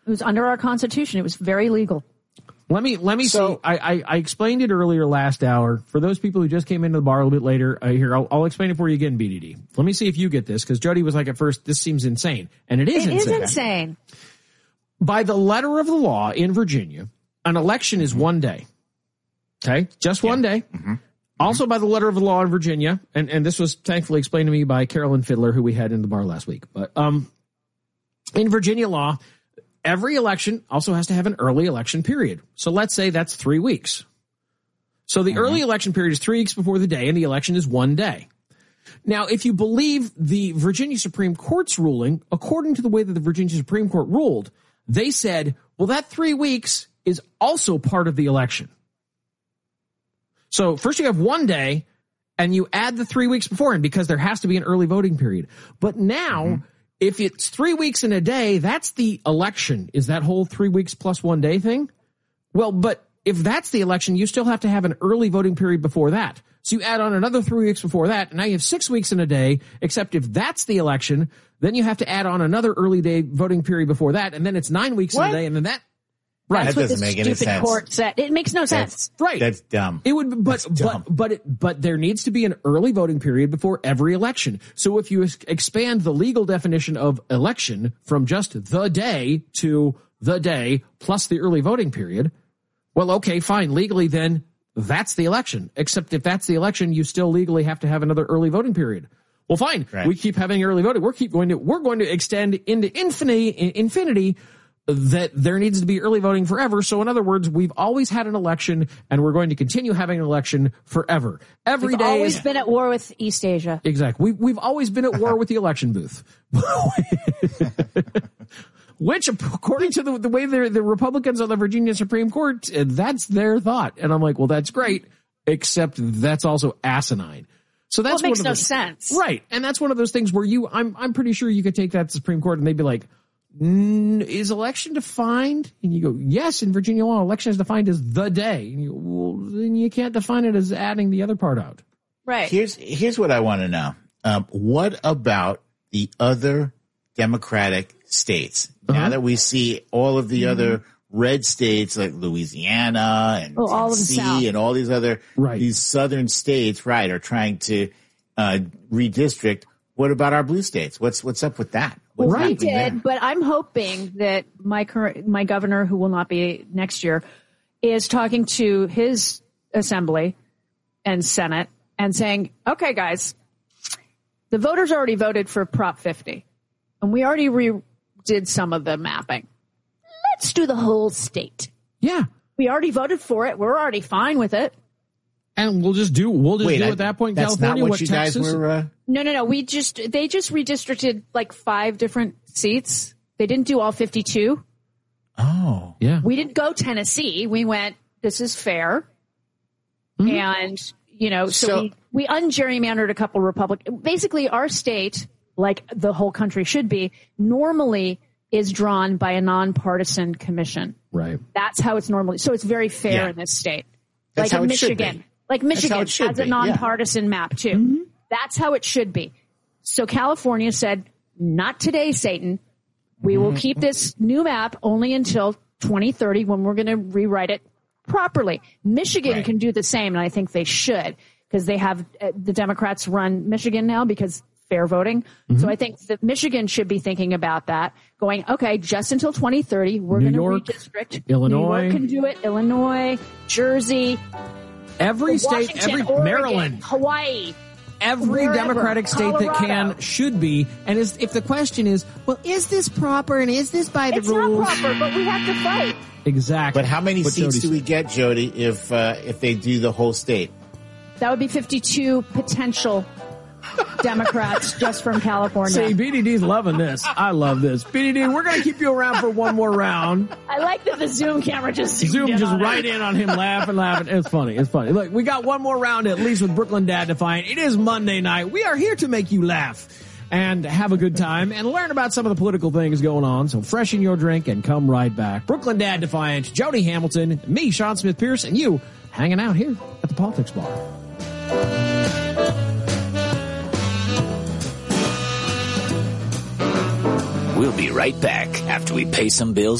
was under our Constitution. It was very legal. Let me see. I explained it earlier last hour. For those people who just came into the bar a little bit later, I'll explain it for you again, BDD. Let me see if you get this, because Jody was like at first, this seems insane. And it is insane. It is insane. By the letter of the law in Virginia, an election is 1 day. Okay? Just 1 day. Mm-hmm. Also by the letter of the law in Virginia, and this was thankfully explained to me by Carolyn Fiddler, who we had in the bar last week. But in Virginia law, every election also has to have an early election period. So let's say that's 3 weeks. So the early election period is 3 weeks before the day, and the election is 1 day. Now, if you believe the Virginia Supreme Court's ruling, according to the way that the Virginia Supreme Court ruled, they said, well, that 3 weeks is also part of the election. So first you have 1 day, and you add the 3 weeks beforehand because there has to be an early voting period. But now, if it's 3 weeks in a day, that's the election. Is that whole 3 weeks plus 1 day thing? Well, but if that's the election, you still have to have an early voting period before that. So you add on another 3 weeks before that, and now you have 6 weeks in a day, except if that's the election, then you have to add on another early day voting period before that, and then it's 9 weeks in a day, and then that... Right. That doesn't make any sense. Court said. It makes no sense. Right. That's dumb. It would, but there needs to be an early voting period before every election. So if you expand the legal definition of election from just the day to the day plus the early voting period, well, okay, fine. Legally, then that's the election. Except if that's the election, you still legally have to have another early voting period. Well, fine. Right. We keep having early voting. We're going to extend into infinity. That there needs to be early voting forever. So in other words, we've always had an election, and we're going to continue having an election forever. We've always been at war with East Asia. Exactly. We've always been at war with the election booth. Which, according to the way the Republicans on the Virginia Supreme Court, that's their thought. And I'm like, well, that's great, except that's also asinine. So that's it makes no sense. Right. And that's one of those things where I'm pretty sure you could take that to the Supreme Court and they'd be like, is election defined? And you go, yes, in Virginia law, election is defined as the day. And you go, well, then you can't define it as adding the other part out. Right. Here's what I want to know. What about the other Democratic states? Now that we see all of the other red states like Louisiana and Tennessee and all these other these southern states, are trying to redistrict. What about our blue states? What's up with that? We did, but I'm hoping that my governor, who will not be next year, is talking to his assembly and Senate and saying, okay, guys, the voters already voted for Prop 50, and we already redid some of the mapping. Let's do the whole state. Yeah. We already voted for it. We're already fine with it. And we'll just do at that point in California what you Texas? guys were. No. They just redistricted like 5 different seats. They didn't do all 52. Oh, yeah. We didn't go Tennessee. We went, this is fair. And, so we ungerrymandered a couple Republicans. Basically, our state, like the whole country should be, normally is drawn by a nonpartisan commission. Right. That's how it's normally. So it's very fair in this state. That's like how in it should Michigan. be. Like Michigan has a nonpartisan map, too. That's how it should be. So California said, not today, Satan. We will keep this new map only until 2030 when we're going to rewrite it properly. Michigan can do the same, and I think they should, because they have the Democrats run Michigan now because fair voting. So I think that Michigan should be thinking about that, going, okay, just until 2030, we're going to redistrict. Illinois. New York can do it. Illinois, Jersey. Every state, Washington, Oregon, Maryland, Hawaii, every Democratic state Colorado. that can should be. And if the question is, well, is this proper and is this by the rules? It's not proper, but we have to fight. Exactly. But how many seats do we get, Jody, if they do the whole state? That would be 52 potential Democrats just from California. See, BDD's loving this. I love this. BDD, we're going to keep you around for one more round. I like that the Zoom camera just zoomed right in on him, laughing. It's funny. Look, we got one more round at least with Brooklyn Dad Defiant. It is Monday night. We are here to make you laugh and have a good time and learn about some of the political things going on. So freshen your drink and come right back. Brooklyn Dad Defiant, Jody Hamilton, me, Sean Smith Pierce, and you hanging out here at the Politics Bar. We'll be right back after we pay some bills.